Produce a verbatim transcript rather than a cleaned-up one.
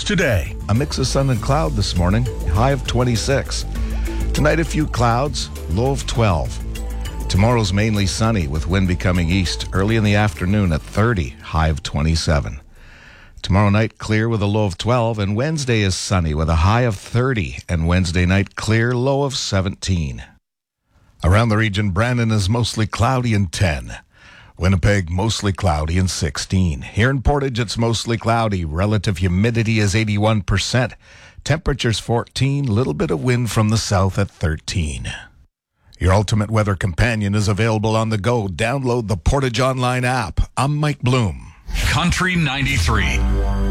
today. A mix of sun and cloud this morning, high of twenty-six. Tonight, a few clouds, low of twelve. Tomorrow's mainly sunny with wind becoming east early in the afternoon at thirty, high of twenty-seven. Tomorrow night, clear with a low of twelve, and Wednesday is sunny with a high of thirty, and Wednesday night, clear, low of seventeen. Around the region, Brandon is mostly cloudy and ten. Winnipeg, mostly cloudy and sixteen. Here in Portage, it's mostly cloudy. Relative humidity is eighty-one percent. Temperature's fourteen, little bit of wind from the south at thirteen. Your ultimate weather companion is available on the go. Download the Portage Online app. I'm Mike Bloom. Country ninety-three.